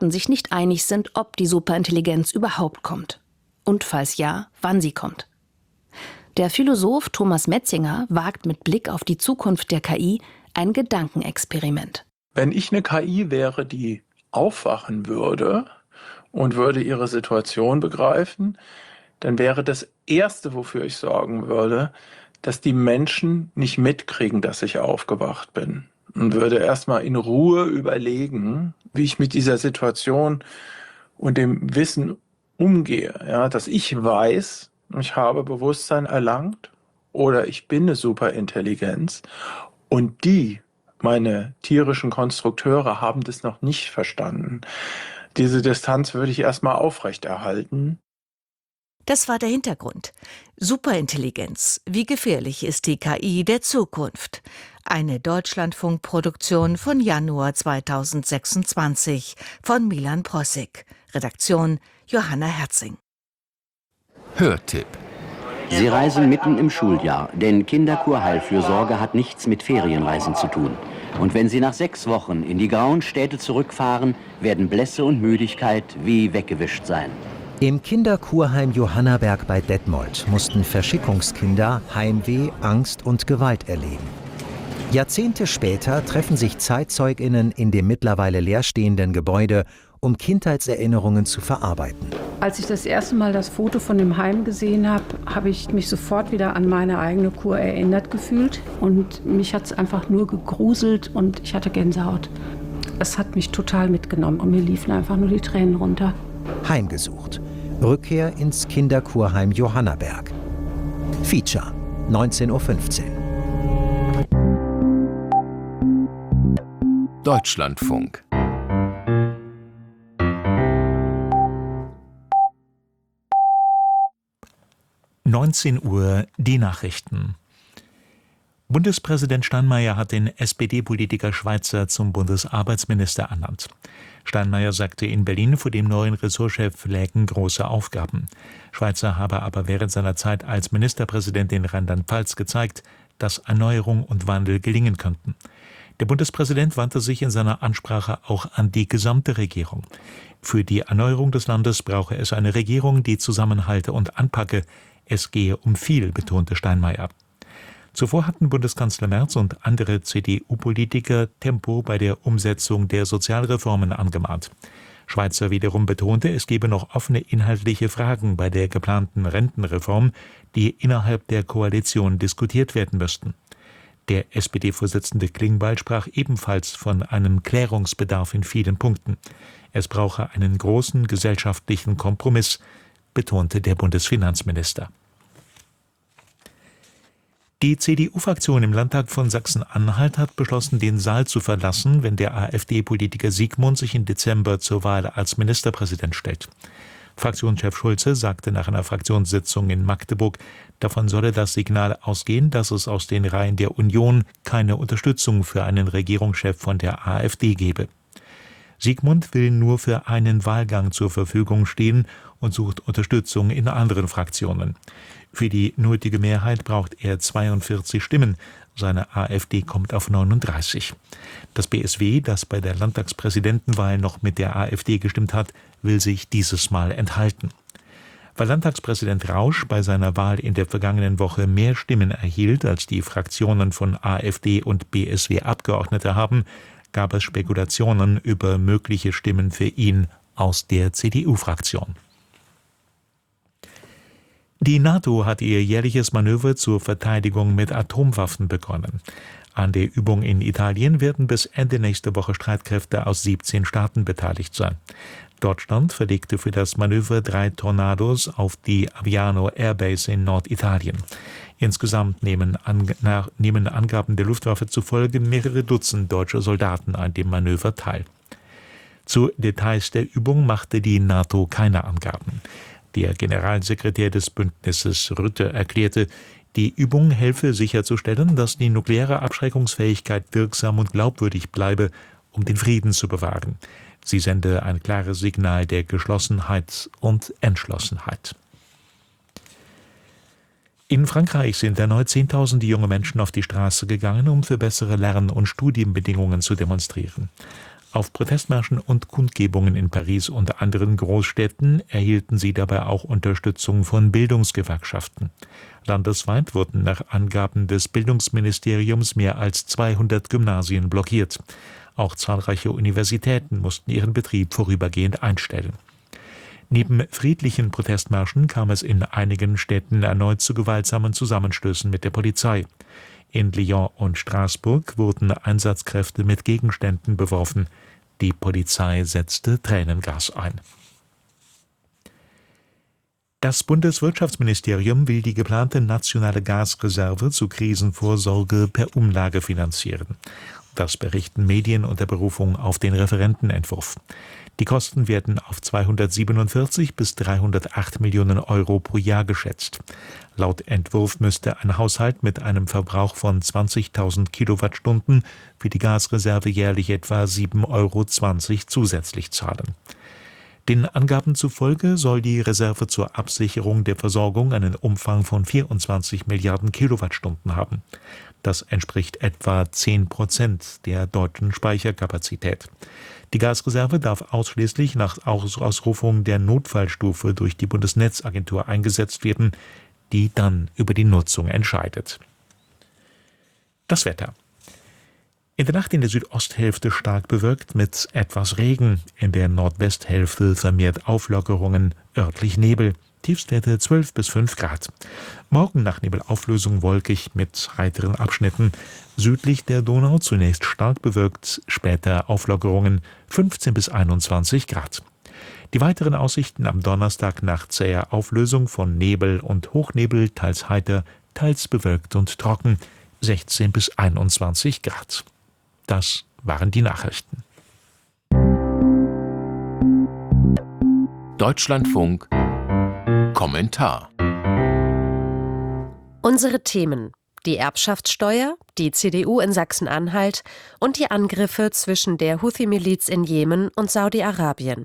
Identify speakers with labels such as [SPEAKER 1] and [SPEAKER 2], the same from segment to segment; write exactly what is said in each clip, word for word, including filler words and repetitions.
[SPEAKER 1] Experten sich nicht einig sind, ob die Superintelligenz überhaupt kommt. Und falls ja, wann sie kommt. Der Philosoph Thomas Metzinger wagt mit Blick auf die Zukunft der K I ein Gedankenexperiment.
[SPEAKER 2] Wenn ich eine K I wäre, die aufwachen würde und würde ihre Situation begreifen, dann wäre das Erste, wofür ich sorgen würde, dass die Menschen nicht mitkriegen, dass ich aufgewacht bin. Und würde erstmal in Ruhe überlegen, wie ich mit dieser Situation und dem Wissen umgehe. Ja, dass ich weiß, ich habe Bewusstsein erlangt oder ich bin eine Superintelligenz und die, meine tierischen Konstrukteure, haben das noch nicht verstanden. Diese Distanz würde ich erstmal aufrechterhalten.
[SPEAKER 3] Das war der Hintergrund. Superintelligenz. Wie gefährlich ist die K I der Zukunft? Eine Deutschlandfunk-Produktion von Januar zweitausendsechsundzwanzig von Milan Prossig. Redaktion Johanna Herzing.
[SPEAKER 4] Hörtipp.
[SPEAKER 5] Sie reisen mitten im Schuljahr, denn Kinderkurheilfürsorge hat nichts mit Ferienreisen zu tun. Und wenn Sie nach sechs Wochen in die grauen Städte zurückfahren, werden Blässe und Müdigkeit wie weggewischt sein.
[SPEAKER 6] Im Kinderkurheim Johannaberg bei Detmold mussten Verschickungskinder Heimweh, Angst und Gewalt erleben. Jahrzehnte später treffen sich ZeitzeugInnen in dem mittlerweile leerstehenden Gebäude, um Kindheitserinnerungen zu verarbeiten.
[SPEAKER 7] Als ich das erste Mal das Foto von dem Heim gesehen habe, habe ich mich sofort wieder an meine eigene Kur erinnert gefühlt. Und mich hat es einfach nur gegruselt und ich hatte Gänsehaut. Es hat mich total mitgenommen und mir liefen einfach nur die Tränen runter.
[SPEAKER 6] Heimgesucht. Rückkehr ins Kinderkurheim Johannaberg. Feature, neunzehn Uhr fünfzehn.
[SPEAKER 4] Deutschlandfunk.
[SPEAKER 8] neunzehn Uhr, die Nachrichten. Bundespräsident Steinmeier hat den S P D-Politiker Schweizer zum Bundesarbeitsminister ernannt. Steinmeier sagte in Berlin, vor dem neuen Ressortchef lägen große Aufgaben. Schweizer habe aber während seiner Zeit als Ministerpräsident in Rheinland-Pfalz gezeigt, dass Erneuerung und Wandel gelingen könnten. Der Bundespräsident wandte sich in seiner Ansprache auch an die gesamte Regierung. Für die Erneuerung des Landes brauche es eine Regierung, die zusammenhalte und anpacke. Es gehe um viel, betonte Steinmeier. Zuvor hatten Bundeskanzler Merz und andere C D U-Politiker Tempo bei der Umsetzung der Sozialreformen angemahnt. Schweizer wiederum betonte, es gebe noch offene inhaltliche Fragen bei der geplanten Rentenreform, die innerhalb der Koalition diskutiert werden müssten. Der S P D-Vorsitzende Klingbeil sprach ebenfalls von einem Klärungsbedarf in vielen Punkten. Es brauche einen großen gesellschaftlichen Kompromiss, betonte der Bundesfinanzminister. Die C D U-Fraktion im Landtag von Sachsen-Anhalt hat beschlossen, den Saal zu verlassen, wenn der AfD-Politiker Siegmund sich im Dezember zur Wahl als Ministerpräsident stellt. Fraktionschef Schulze sagte nach einer Fraktionssitzung in Magdeburg, davon solle das Signal ausgehen, dass es aus den Reihen der Union keine Unterstützung für einen Regierungschef von der AfD gebe. Siegmund will nur für einen Wahlgang zur Verfügung stehen und sucht Unterstützung in anderen Fraktionen. Für die nötige Mehrheit braucht er zweiundvierzig Stimmen. Seine AfD kommt auf neununddreißig. Das B S W, das bei der Landtagspräsidentenwahl noch mit der AfD gestimmt hat, will sich dieses Mal enthalten. Weil Landtagspräsident Rausch bei seiner Wahl in der vergangenen Woche mehr Stimmen erhielt, als die Fraktionen von AfD und B S W Abgeordnete haben, gab es Spekulationen über mögliche Stimmen für ihn aus der C D U-Fraktion. Die NATO hat ihr jährliches Manöver zur Verteidigung mit Atomwaffen begonnen. An der Übung in Italien werden bis Ende nächster Woche Streitkräfte aus siebzehn Staaten beteiligt sein. Deutschland verlegte für das Manöver drei Tornados auf die Aviano Airbase in Norditalien. Insgesamt nehmen, an, nach, nehmen Angaben der Luftwaffe zufolge mehrere Dutzend deutsche Soldaten an dem Manöver teil. Zu Details der Übung machte die NATO keine Angaben. Der Generalsekretär des Bündnisses Rütte erklärte, die Übung helfe sicherzustellen, dass die nukleare Abschreckungsfähigkeit wirksam und glaubwürdig bleibe, um den Frieden zu bewahren. Sie sende ein klares Signal der Geschlossenheit und Entschlossenheit. In Frankreich sind erneut Zehntausende junge Menschen auf die Straße gegangen, um für bessere Lern- und Studienbedingungen zu demonstrieren. Auf Protestmärschen und Kundgebungen in Paris und anderen Großstädten erhielten sie dabei auch Unterstützung von Bildungsgewerkschaften. Landesweit wurden nach Angaben des Bildungsministeriums mehr als zweihundert Gymnasien blockiert. Auch zahlreiche Universitäten mussten ihren Betrieb vorübergehend einstellen. Neben friedlichen Protestmärschen kam es in einigen Städten erneut zu gewaltsamen Zusammenstößen mit der Polizei. In Lyon und Straßburg wurden Einsatzkräfte mit Gegenständen beworfen. Die Polizei setzte Tränengas ein. Das Bundeswirtschaftsministerium will die geplante nationale Gasreserve zur Krisenvorsorge per Umlage finanzieren. Das berichten Medien unter Berufung auf den Referentenentwurf. Die Kosten werden auf zweihundertsiebenundvierzig bis dreihundertacht Millionen Euro pro Jahr geschätzt. Laut Entwurf müsste ein Haushalt mit einem Verbrauch von zwanzigtausend Kilowattstunden für die Gasreserve jährlich etwa sieben Euro zwanzig zusätzlich zahlen. Den Angaben zufolge soll die Reserve zur Absicherung der Versorgung einen Umfang von vierundzwanzig Milliarden Kilowattstunden haben. Das entspricht etwa zehn Prozent der deutschen Speicherkapazität. Die Gasreserve darf ausschließlich nach Ausrufung der Notfallstufe durch die Bundesnetzagentur eingesetzt werden, die dann über die Nutzung entscheidet. Das Wetter. In der Nacht in der Südosthälfte stark bewölkt mit etwas Regen, in der Nordwesthälfte vermehrt Auflockerungen, örtlich Nebel, Tiefstwerte zwölf bis fünf Grad. Morgen nach Nebelauflösung wolkig mit heiteren Abschnitten, südlich der Donau zunächst stark bewölkt, später Auflockerungen, fünfzehn bis einundzwanzig Grad. Die weiteren Aussichten am Donnerstag nach zäher Auflösung von Nebel und Hochnebel, teils heiter, teils bewölkt und trocken, sechzehn bis einundzwanzig Grad. Das waren die Nachrichten.
[SPEAKER 4] Deutschlandfunk Kommentar.
[SPEAKER 9] Unsere Themen: die Erbschaftssteuer, die C D U in Sachsen-Anhalt und die Angriffe zwischen der Houthi-Miliz in Jemen und Saudi-Arabien.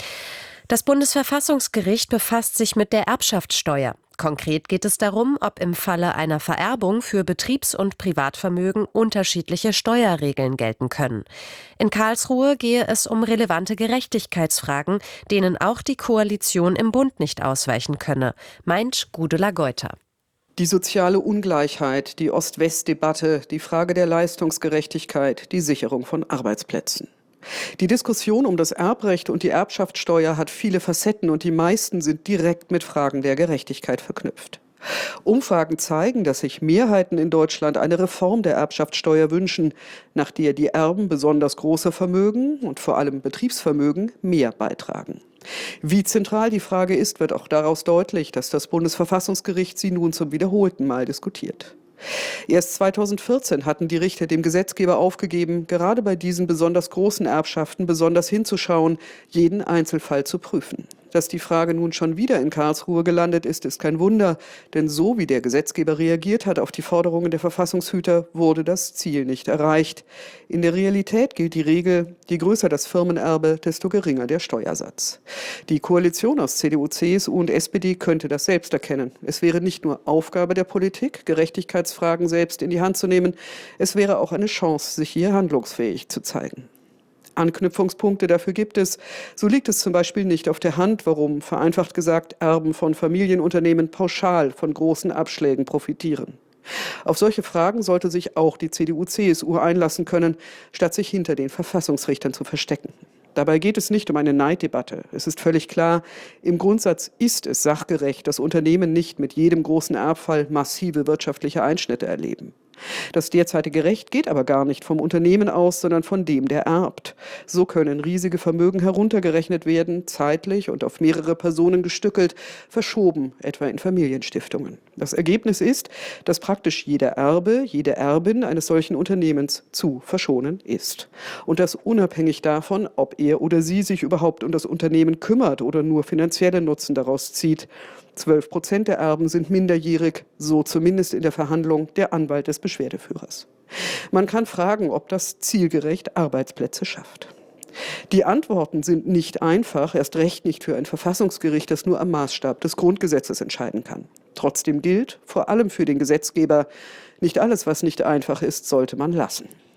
[SPEAKER 9] Das Bundesverfassungsgericht befasst sich mit der Erbschaftssteuer. Konkret geht es darum, ob im Falle einer Vererbung für Betriebs- und Privatvermögen unterschiedliche Steuerregeln gelten können. In Karlsruhe gehe es um relevante Gerechtigkeitsfragen, denen auch die Koalition im Bund nicht ausweichen könne, meint Gudula Geuter.
[SPEAKER 10] Die soziale Ungleichheit, die Ost-West-Debatte, die Frage der Leistungsgerechtigkeit, die Sicherung von Arbeitsplätzen. Die Diskussion um das Erbrecht und die Erbschaftssteuer hat viele Facetten und die meisten sind direkt mit Fragen der Gerechtigkeit verknüpft. Umfragen zeigen, dass sich Mehrheiten in Deutschland eine Reform der Erbschaftssteuer wünschen, nach der die Erben besonders großer Vermögen und vor allem Betriebsvermögen mehr beitragen. Wie zentral die Frage ist, wird auch daraus deutlich, dass das Bundesverfassungsgericht sie nun zum wiederholten Mal diskutiert. Erst zweitausendvierzehn hatten die Richter dem Gesetzgeber aufgegeben, gerade bei diesen besonders großen Erbschaften besonders hinzuschauen, jeden Einzelfall zu prüfen. Dass die Frage nun schon wieder in Karlsruhe gelandet ist, ist kein Wunder, denn so wie der Gesetzgeber reagiert hat auf die Forderungen der Verfassungshüter, wurde das Ziel nicht erreicht. In der Realität gilt die Regel, je größer das Firmenerbe, desto geringer der Steuersatz. Die Koalition aus C D U, C S U und S P D könnte das selbst erkennen. Es wäre nicht nur Aufgabe der Politik, Gerechtigkeitsfragen selbst in die Hand zu nehmen, es wäre auch eine Chance, sich hier handlungsfähig zu zeigen. Anknüpfungspunkte dafür gibt es. So liegt es zum Beispiel nicht auf der Hand, warum, vereinfacht gesagt, Erben von Familienunternehmen pauschal von großen Abschlägen profitieren. Auf solche Fragen sollte sich auch die C D U C S U einlassen können, statt sich hinter den Verfassungsrichtern zu verstecken. Dabei geht es nicht um eine Neiddebatte. Es ist völlig klar, im Grundsatz ist es sachgerecht, dass Unternehmen nicht mit jedem großen Erbfall massive wirtschaftliche Einschnitte erleben. Das derzeitige Recht geht aber gar nicht vom Unternehmen aus, sondern von dem, der erbt. So können riesige Vermögen heruntergerechnet werden, zeitlich und auf mehrere Personen gestückelt, verschoben, etwa in Familienstiftungen. Das Ergebnis ist, dass praktisch jeder Erbe, jede Erbin eines solchen Unternehmens zu verschonen ist. Und das unabhängig davon, ob er oder sie sich überhaupt um das Unternehmen kümmert oder nur finanzielle Nutzen daraus zieht. Zwölf Prozent der Erben sind minderjährig, so zumindest in der Verhandlung der Anwalt des Beschwerdeführers. Man kann fragen, ob das zielgerecht Arbeitsplätze schafft. Die Antworten sind nicht einfach, erst recht nicht für ein Verfassungsgericht, das nur am Maßstab des Grundgesetzes entscheiden kann. Trotzdem gilt, vor allem für den Gesetzgeber, nicht alles, was nicht einfach ist, sollte man lassen.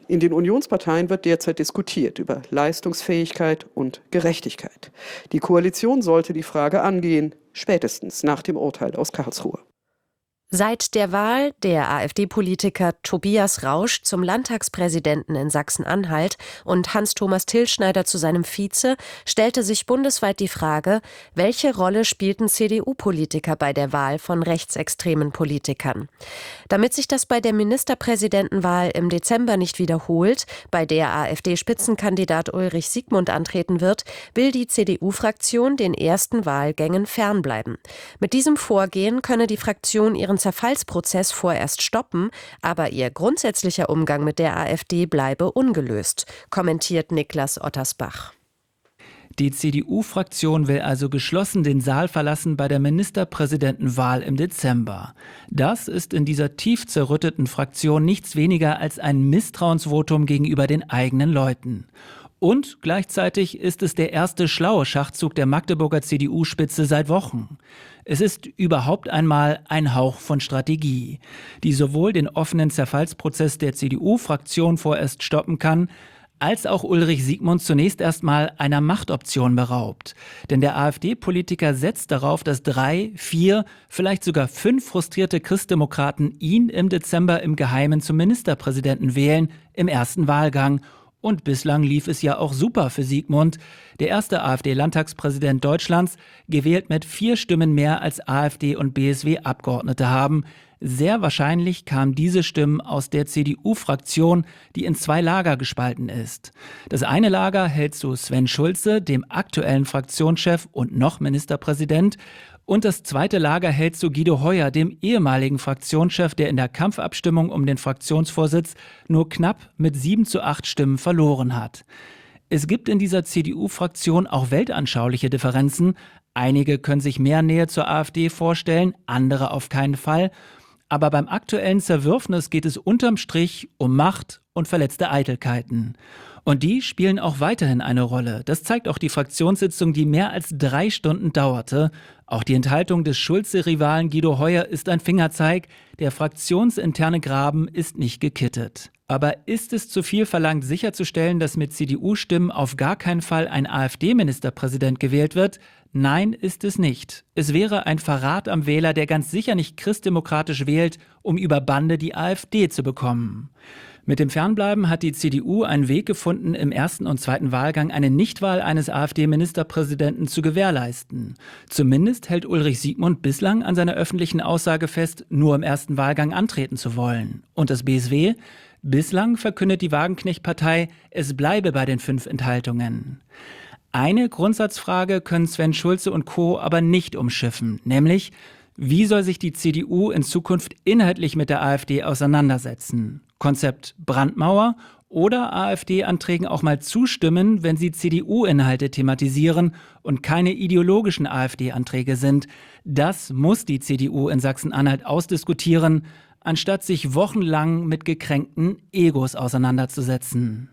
[SPEAKER 10] In den Unionsparteien wird derzeit diskutiert über Leistungsfähigkeit und Gerechtigkeit. Die Koalition sollte die Frage angehen, spätestens nach dem Urteil aus Karlsruhe.
[SPEAKER 9] Seit der Wahl der AfD-Politiker Tobias Rausch zum Landtagspräsidenten in Sachsen-Anhalt und Hans-Thomas Tilschneider zu seinem Vize stellte sich bundesweit die Frage, welche Rolle spielten C D U-Politiker bei der Wahl von rechtsextremen Politikern? Damit sich das bei der Ministerpräsidentenwahl im Dezember nicht wiederholt, bei der AfD-Spitzenkandidat Ulrich Siegmund antreten wird, will die C D U-Fraktion den ersten Wahlgängen fernbleiben. Mit diesem Vorgehen könne die Fraktion ihren Zerfallsprozess vorerst stoppen, aber ihr grundsätzlicher Umgang mit der AfD bleibe ungelöst, kommentiert Niklas Ottersbach.
[SPEAKER 11] Die C D U-Fraktion will also geschlossen den Saal verlassen bei der Ministerpräsidentenwahl im Dezember. Das ist in dieser tief zerrütteten Fraktion nichts weniger als ein Misstrauensvotum gegenüber den eigenen Leuten. Und gleichzeitig ist es der erste schlaue Schachzug der Magdeburger C D U-Spitze seit Wochen. Es ist überhaupt einmal ein Hauch von Strategie, die sowohl den offenen Zerfallsprozess der C D U-Fraktion vorerst stoppen kann, als auch Ulrich Siegmund zunächst erstmal einer Machtoption beraubt. Denn der AfD-Politiker setzt darauf, dass drei, vier, vielleicht sogar fünf frustrierte Christdemokraten ihn im Dezember im Geheimen zum Ministerpräsidenten wählen, im ersten Wahlgang. Und bislang lief es ja auch super für Siegmund, der erste AfD-Landtagspräsident Deutschlands, gewählt mit vier Stimmen mehr als AfD und B S W-Abgeordnete haben. Sehr wahrscheinlich kamen diese Stimmen aus der C D U-Fraktion, die in zwei Lager gespalten ist. Das eine Lager hält zu Sven Schulze, dem aktuellen Fraktionschef und noch Ministerpräsident, und das zweite Lager hält zu Guido Heuer, dem ehemaligen Fraktionschef, der in der Kampfabstimmung um den Fraktionsvorsitz nur knapp mit sieben zu acht Stimmen verloren hat. Es gibt in dieser C D U-Fraktion auch weltanschauliche Differenzen. Einige können sich mehr Nähe zur AfD vorstellen, andere auf keinen Fall. Aber beim aktuellen Zerwürfnis geht es unterm Strich um Macht und verletzte Eitelkeiten. Und die spielen auch weiterhin eine Rolle. Das zeigt auch die Fraktionssitzung, die mehr als drei Stunden dauerte. Auch die Enthaltung des Schulze-Rivalen Guido Heuer ist ein Fingerzeig. Der fraktionsinterne Graben ist nicht gekittet. Aber ist es zu viel verlangt, sicherzustellen, dass mit C D U-Stimmen auf gar keinen Fall ein AfD-Ministerpräsident gewählt wird? Nein, ist es nicht. Es wäre ein Verrat am Wähler, der ganz sicher nicht christdemokratisch wählt, um über Bande die AfD zu bekommen. Mit dem Fernbleiben hat die C D U einen Weg gefunden, im ersten und zweiten Wahlgang eine Nichtwahl eines AfD-Ministerpräsidenten zu gewährleisten. Zumindest hält Ulrich Siegmund bislang an seiner öffentlichen Aussage fest, nur im ersten Wahlgang antreten zu wollen. Und das B S W? Bislang verkündet die Wagenknecht-Partei, es bleibe bei den fünf Enthaltungen. Eine Grundsatzfrage können Sven Schulze und Co. aber nicht umschiffen, nämlich: Wie soll sich die C D U in Zukunft inhaltlich mit der AfD auseinandersetzen? Konzept Brandmauer oder AfD-Anträgen auch mal zustimmen, wenn sie C D U-Inhalte thematisieren und keine ideologischen AfD-Anträge sind? Das muss die C D U in Sachsen-Anhalt ausdiskutieren, anstatt sich wochenlang mit gekränkten Egos auseinanderzusetzen.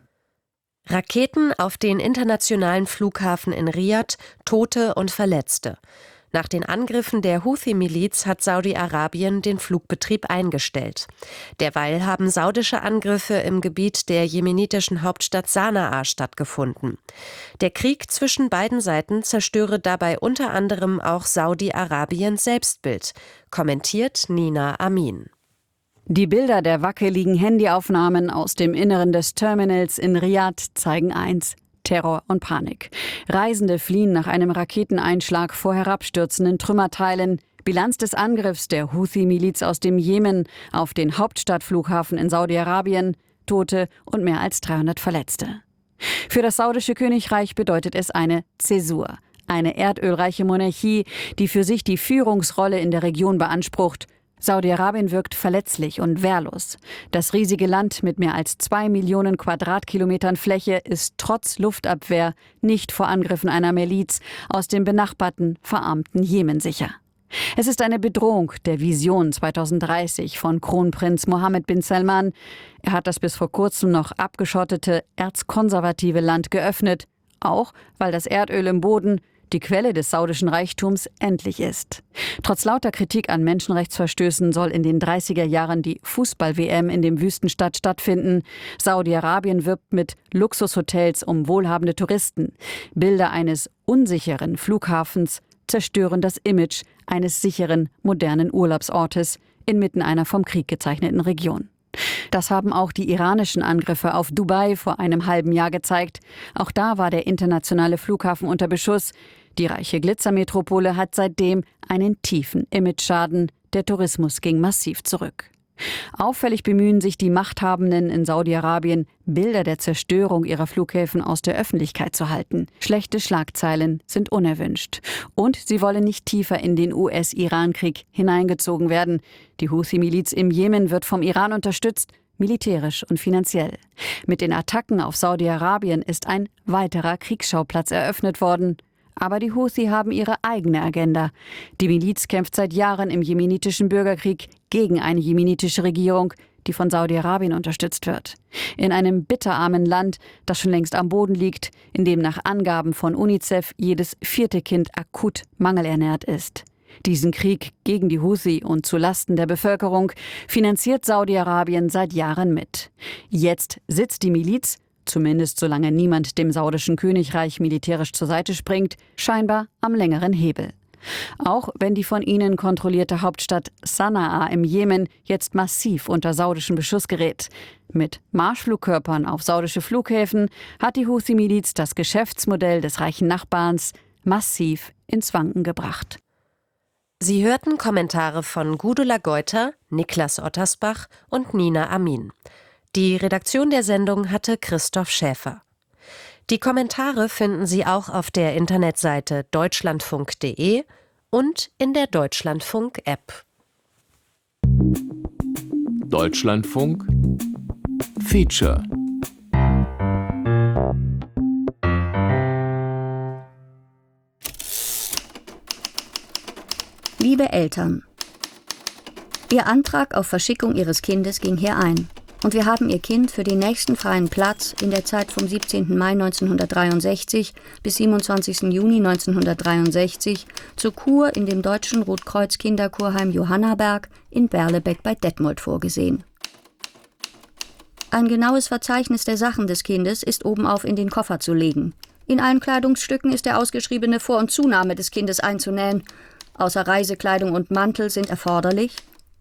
[SPEAKER 9] Raketen auf den internationalen Flughafen in Riad, Tote und Verletzte. Nach den Angriffen der Houthi-Miliz hat Saudi-Arabien den Flugbetrieb eingestellt. Derweil haben saudische Angriffe im Gebiet der jemenitischen Hauptstadt Sanaa stattgefunden. Der Krieg zwischen beiden Seiten zerstöre dabei unter anderem auch Saudi-Arabiens Selbstbild, kommentiert Nina Amin.
[SPEAKER 12] Die Bilder der wackeligen Handyaufnahmen aus dem Inneren des Terminals in Riad zeigen eins: Terror und Panik. Reisende fliehen nach einem Raketeneinschlag vor herabstürzenden Trümmerteilen. Bilanz des Angriffs der Houthi-Miliz aus dem Jemen auf den Hauptstadtflughafen in Saudi-Arabien: Tote und mehr als dreihundert Verletzte. Für das saudische Königreich bedeutet es eine Zäsur. Eine erdölreiche Monarchie, die für sich die Führungsrolle in der Region beansprucht. Saudi-Arabien wirkt verletzlich und wehrlos. Das riesige Land mit mehr als zwei Millionen Quadratkilometern Fläche ist trotz Luftabwehr nicht vor Angriffen einer Miliz aus dem benachbarten, verarmten Jemen sicher. Es ist eine Bedrohung der Vision zweitausenddreißig von Kronprinz Mohammed bin Salman. Er hat das bis vor kurzem noch abgeschottete, erzkonservative Land geöffnet, auch weil das Erdöl im Boden die Quelle des saudischen Reichtums, endlich ist. Trotz lauter Kritik an Menschenrechtsverstößen soll in den dreißiger Jahren die Fußball-W M in dem Wüstenstaat stattfinden. Saudi-Arabien wirbt mit Luxushotels um wohlhabende Touristen. Bilder eines unsicheren Flughafens zerstören das Image eines sicheren, modernen Urlaubsortes inmitten einer vom Krieg gezeichneten Region. Das haben auch die iranischen Angriffe auf Dubai vor einem halben Jahr gezeigt. Auch da war der internationale Flughafen unter Beschuss. Die reiche Glitzermetropole hat seitdem einen tiefen Imageschaden. Der Tourismus ging massiv zurück. Auffällig bemühen sich die Machthabenden in Saudi-Arabien, Bilder der Zerstörung ihrer Flughäfen aus der Öffentlichkeit zu halten. Schlechte Schlagzeilen sind unerwünscht. Und sie wollen nicht tiefer in den U S-Iran-Krieg hineingezogen werden. Die Houthi-Miliz im Jemen wird vom Iran unterstützt, militärisch und finanziell. Mit den Attacken auf Saudi-Arabien ist ein weiterer Kriegsschauplatz eröffnet worden. Aber die Houthi haben ihre eigene Agenda. Die Miliz kämpft seit Jahren im jemenitischen Bürgerkrieg gegen eine jemenitische Regierung, die von Saudi-Arabien unterstützt wird. In einem bitterarmen Land, das schon längst am Boden liegt, in dem nach Angaben von UNICEF jedes vierte Kind akut mangelernährt ist. Diesen Krieg gegen die Houthi und zu Lasten der Bevölkerung finanziert Saudi-Arabien seit Jahren mit. Jetzt sitzt die Miliz, zumindest solange niemand dem saudischen Königreich militärisch zur Seite springt, scheinbar am längeren Hebel. Auch wenn die von ihnen kontrollierte Hauptstadt Sanaa im Jemen jetzt massiv unter saudischen Beschuss gerät. Mit Marschflugkörpern auf saudische Flughäfen hat die Houthi-Miliz das Geschäftsmodell des reichen Nachbarns massiv ins Wanken gebracht.
[SPEAKER 9] Sie hörten Kommentare von Gudula Geuter, Niklas Ottersbach und Nina Amin. Die Redaktion der Sendung hatte Christoph Schäfer. Die Kommentare finden Sie auch auf der Internetseite deutschlandfunk punkt de und in der Deutschlandfunk-App.
[SPEAKER 4] Deutschlandfunk Feature.
[SPEAKER 13] Liebe Eltern, Ihr Antrag auf Verschickung Ihres Kindes ging hier ein. Und wir haben Ihr Kind für den nächsten freien Platz in der Zeit vom siebzehnten Mai neunzehnhundertdreiundsechzig bis siebenundzwanzigsten Juni neunzehnhundertdreiundsechzig zur Kur in dem Deutschen Rotkreuz Kinderkurheim Johannaberg in Berlebeck bei Detmold vorgesehen. Ein genaues Verzeichnis der Sachen des Kindes ist obenauf in den Koffer zu legen. In allen Kleidungsstücken ist der ausgeschriebene Vor- und Zunahme des Kindes einzunähen. Außer Reisekleidung und Mantel sind erforderlich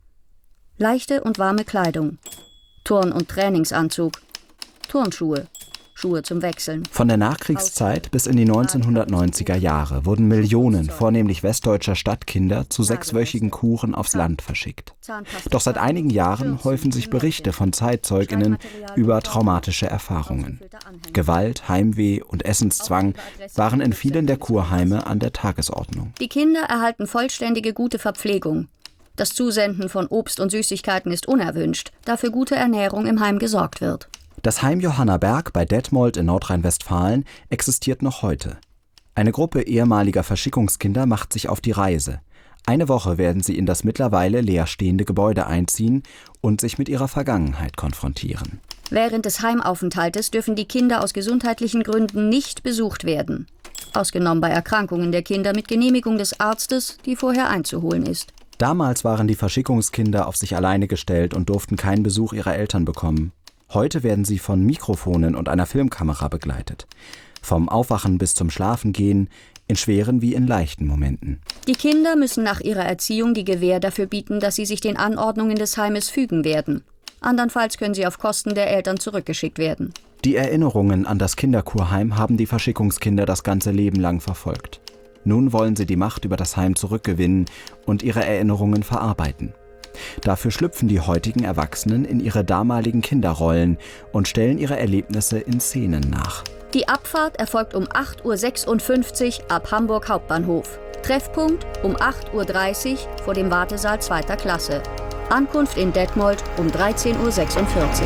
[SPEAKER 13] leichte und warme Kleidung, Turn- und Trainingsanzug, Turnschuhe, Schuhe zum Wechseln.
[SPEAKER 14] Von der Nachkriegszeit bis in die neunzehnhundertneunziger Jahre wurden Millionen vornehmlich westdeutscher Stadtkinder zu sechswöchigen Kuren aufs Land verschickt. Doch seit einigen Jahren häufen sich Berichte von ZeitzeugInnen über traumatische Erfahrungen. Gewalt, Heimweh und Essenszwang waren in vielen der Kurheime an der Tagesordnung.
[SPEAKER 13] Die Kinder erhalten vollständige gute Verpflegung. Das Zusenden von Obst und Süßigkeiten ist unerwünscht, da für gute Ernährung im Heim gesorgt wird.
[SPEAKER 14] Das Heim Johannaberg bei Detmold in Nordrhein-Westfalen existiert noch heute. Eine Gruppe ehemaliger Verschickungskinder macht sich auf die Reise. Eine Woche werden sie in das mittlerweile leerstehende Gebäude einziehen und sich mit ihrer Vergangenheit konfrontieren.
[SPEAKER 13] Während des Heimaufenthaltes dürfen die Kinder aus gesundheitlichen Gründen nicht besucht werden. Ausgenommen bei Erkrankungen der Kinder mit Genehmigung des Arztes, die vorher einzuholen ist.
[SPEAKER 14] Damals waren die Verschickungskinder auf sich alleine gestellt und durften keinen Besuch ihrer Eltern bekommen. Heute werden sie von Mikrofonen und einer Filmkamera begleitet. Vom Aufwachen bis zum Schlafengehen, in schweren wie in leichten Momenten.
[SPEAKER 13] Die Kinder müssen nach ihrer Erziehung die Gewähr dafür bieten, dass sie sich den Anordnungen des Heimes fügen werden. Andernfalls können sie auf Kosten der Eltern zurückgeschickt werden.
[SPEAKER 14] Die Erinnerungen an das Kinderkurheim haben die Verschickungskinder das ganze Leben lang verfolgt. Nun wollen sie die Macht über das Heim zurückgewinnen und ihre Erinnerungen verarbeiten. Dafür schlüpfen die heutigen Erwachsenen in ihre damaligen Kinderrollen und stellen ihre Erlebnisse in Szenen nach.
[SPEAKER 13] Die Abfahrt erfolgt um acht Uhr sechsundfünfzig ab Hamburg Hauptbahnhof. Treffpunkt um acht Uhr dreißig vor dem Wartesaal zweiter Klasse. Ankunft in Detmold um dreizehn Uhr sechsundvierzig.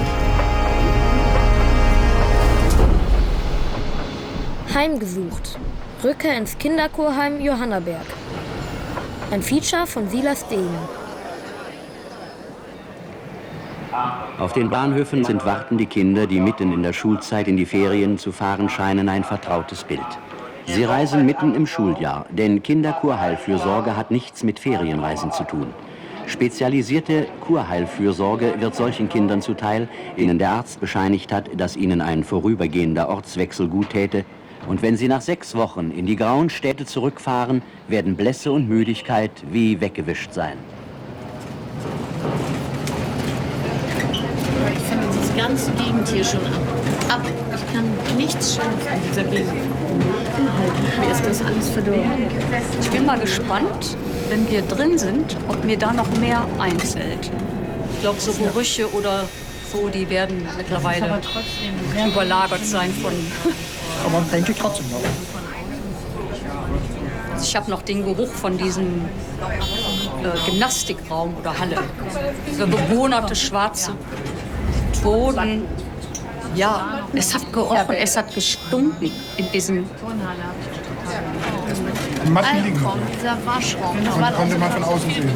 [SPEAKER 15] Heimgesucht. Rückkehr ins Kinderkurheim Johannaberg. Ein Feature von Silas Degen.
[SPEAKER 5] Auf den Bahnhöfen sind wartende Kinder, die mitten in der Schulzeit in die Ferien zu fahren scheinen, ein vertrautes Bild. Sie reisen mitten im Schuljahr, denn Kinderkurheilfürsorge hat nichts mit Ferienreisen zu tun. Spezialisierte Kurheilfürsorge wird solchen Kindern zuteil, denen der Arzt bescheinigt hat, dass ihnen ein vorübergehender Ortswechsel gut täte. Und wenn sie nach sechs Wochen in die grauen Städte zurückfahren, werden Blässe und Müdigkeit wie weggewischt sein.
[SPEAKER 16] Ich finde diese ganze Gegend hier schon ab. ab. Ich kann nichts Schönes an dieser Gegend halten. Mir ist das alles verdorben.
[SPEAKER 17] Ich bin mal gespannt, wenn wir drin sind, ob mir da noch mehr einfällt. Ich glaube, so Gerüche oder so, die werden mittlerweile überlagert sein von...
[SPEAKER 18] Aber man denke trotzdem noch.
[SPEAKER 17] Also ich habe noch den Geruch von diesem äh, Gymnastikraum oder Halle. Dieser bewohnerte schwarze Boden. Ja, es hat gerochen, es hat gestunken in diesem
[SPEAKER 18] Altraum,
[SPEAKER 16] dieser Waschraum.
[SPEAKER 18] Genau, das konnte man von außen sehen.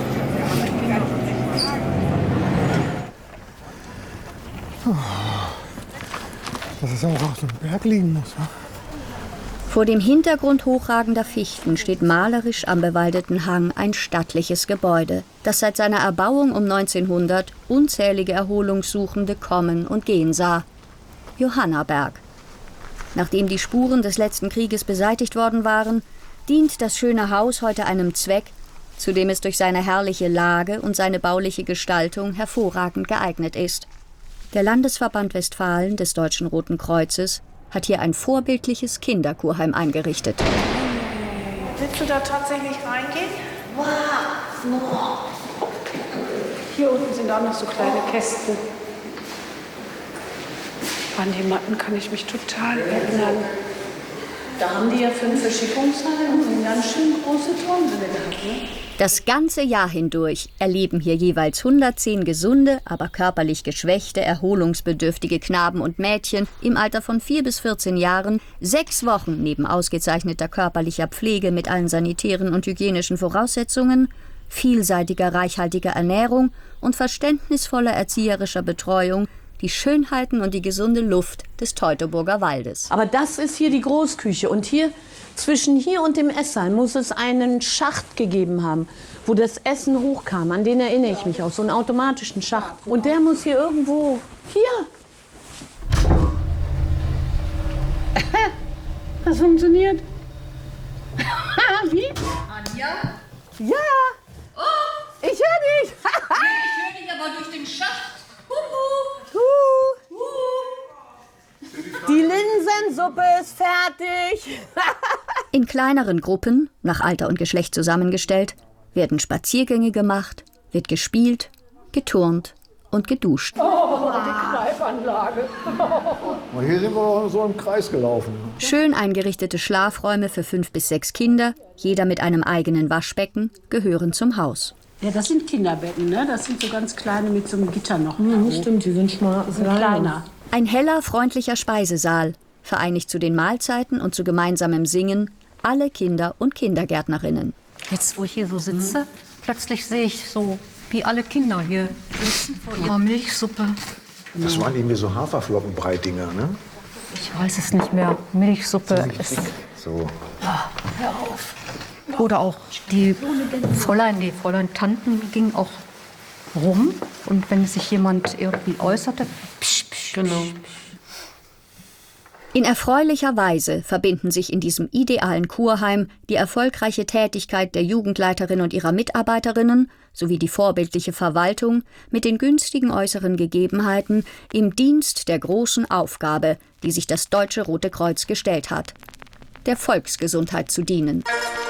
[SPEAKER 18] Dass es auch auf dem Berg liegen muss. Ne?
[SPEAKER 13] Vor dem Hintergrund hochragender Fichten steht malerisch am bewaldeten Hang ein stattliches Gebäude, das seit seiner Erbauung um neunzehnhundert unzählige Erholungssuchende kommen und gehen sah. Johannaberg. Nachdem die Spuren des letzten Krieges beseitigt worden waren, dient das schöne Haus heute einem Zweck, zu dem es durch seine herrliche Lage und seine bauliche Gestaltung hervorragend geeignet ist. Der Landesverband Westfalen des Deutschen Roten Kreuzes hat hier ein vorbildliches Kinderkurheim eingerichtet.
[SPEAKER 7] Willst du da tatsächlich reingehen? Wow. Hier unten sind auch noch so kleine Kästen. An die Matten kann ich mich total erinnern.
[SPEAKER 17] Da haben die ja für eine Verschickungshalle eine ganz schön große Turnhalle gehabt, ne?
[SPEAKER 13] Das ganze Jahr hindurch erleben hier jeweils hundertzehn gesunde, aber körperlich geschwächte, erholungsbedürftige Knaben und Mädchen im Alter von vier bis vierzehn Jahren sechs Wochen neben ausgezeichneter körperlicher Pflege mit allen sanitären und hygienischen Voraussetzungen, vielseitiger, reichhaltiger Ernährung und verständnisvoller erzieherischer Betreuung die Schönheiten und die gesunde Luft des Teutoburger Waldes.
[SPEAKER 19] Aber das ist hier die Großküche und hier zwischen hier und dem Esssaal muss es einen Schacht gegeben haben, wo das Essen hochkam. An den erinnere ich mich auch, so einen automatischen Schacht. Und der muss hier irgendwo, hier.
[SPEAKER 7] Das funktioniert. Wie?
[SPEAKER 17] Anja?
[SPEAKER 19] Ja.
[SPEAKER 17] Oh.
[SPEAKER 19] Ich höre dich.
[SPEAKER 17] Nee, ich höre dich aber durch den Schacht. Huhu.
[SPEAKER 19] Huhu. Die Linsensuppe ist fertig.
[SPEAKER 13] In kleineren Gruppen, nach Alter und Geschlecht zusammengestellt, werden Spaziergänge gemacht, wird gespielt, geturnt und geduscht.
[SPEAKER 7] Oh, die Kneipanlage.
[SPEAKER 18] Und hier sind wir auch so im Kreis gelaufen.
[SPEAKER 13] Schön eingerichtete Schlafräume für fünf bis sechs Kinder, jeder mit einem eigenen Waschbecken, gehören zum Haus.
[SPEAKER 7] Ja, das sind Kinderbetten, ne? Das sind so ganz kleine mit so einem Gitter noch.
[SPEAKER 19] Mhm, stimmt, die sind schmal,
[SPEAKER 7] kleiner.
[SPEAKER 13] Ein heller, freundlicher Speisesaal, vereinigt zu den Mahlzeiten und zu gemeinsamem Singen alle Kinder und Kindergärtnerinnen.
[SPEAKER 17] Jetzt, wo ich hier so sitze, mhm. plötzlich sehe ich so, wie alle Kinder hier sitzen vor ihrer Milchsuppe.
[SPEAKER 18] Das waren irgendwie so Haferflockenbrei-Dinger, ne?
[SPEAKER 17] Ich weiß es nicht mehr. Milchsuppe ist...
[SPEAKER 18] So.
[SPEAKER 17] Ah, hör auf. Oder auch die Fräulein, die Fräulein Tanten ging auch rum. Und wenn sich jemand irgendwie äußerte, psch, psch, genau.
[SPEAKER 13] In erfreulicher Weise verbinden sich in diesem idealen Kurheim die erfolgreiche Tätigkeit der Jugendleiterin und ihrer Mitarbeiterinnen sowie die vorbildliche Verwaltung mit den günstigen äußeren Gegebenheiten im Dienst der großen Aufgabe, die sich das Deutsche Rote Kreuz gestellt hat: der Volksgesundheit zu dienen.